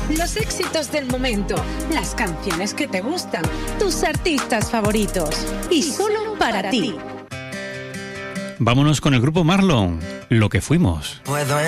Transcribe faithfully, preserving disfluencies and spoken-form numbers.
Los éxitos del momento, las canciones que te gustan, tus artistas favoritos. Y solo para ti. Vámonos con el grupo Marlon, Lo que fuimos. Puedo